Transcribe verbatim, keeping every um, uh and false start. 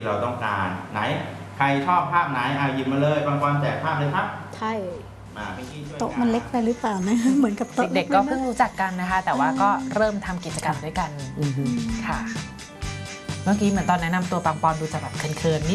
เราต้องการไหนใครชอบภาพไหนเอาหยิบมาเลยปังปอนแจกภาพเลยครับใช่มาพี่กี้ช่วยโต๊ะมันเล็กไปหรือเปล่านะเหมือนกับโต๊ะเด็กๆก็เพิ่งรู้จักกันนะคะ แต่ว่าก็เริ่มทำกิจกรรมด้วยกันค่ะ เมื่อกี้เหมือนตอนแนะนำตัวปังปอนดูจะแบบเคินๆ